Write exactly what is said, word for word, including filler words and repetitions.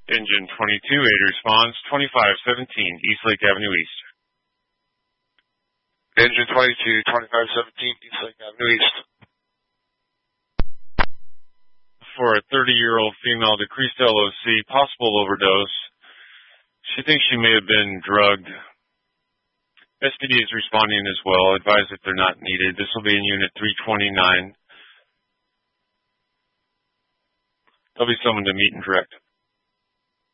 Engine twenty-two, eight response, twenty-five seventeen, Eastlake Avenue East. Engine twenty-two, twenty-five seventeen, Eastlake Avenue East. For a thirty-year-old female, decreased L O C, possible overdose. She thinks she may have been drugged. S P D is responding as well. Advise if they're not needed. This will be in Unit three twenty-nine. There'll be someone to meet and direct.